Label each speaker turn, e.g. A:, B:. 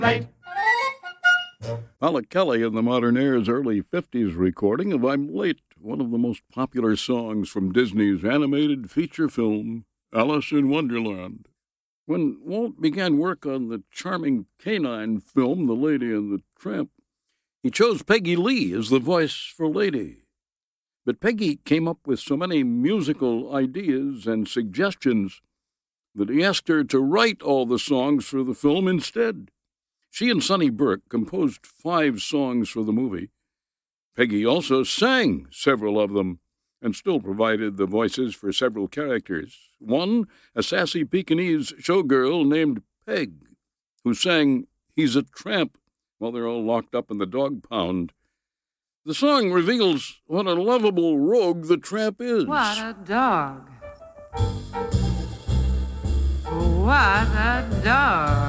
A: late.
B: Alec Kelly in the Modern Air's early 50s recording of I'm Late, one of the most popular songs from Disney's animated feature film, Alice in Wonderland. When Walt began work on the charming canine film, The Lady and the Tramp, he chose Peggy Lee as the voice for Lady. But Peggy came up with so many musical ideas and suggestions that he asked her to write all the songs for the film instead. She and Sonny Burke composed 5 songs for the movie. Peggy also sang several of them and still provided the voices for several characters. One, a sassy Pekingese showgirl named Peg, who sang He's a Tramp while they're all locked up in the dog pound. The song reveals what a lovable rogue the tramp is.
C: What a dog. What a dog.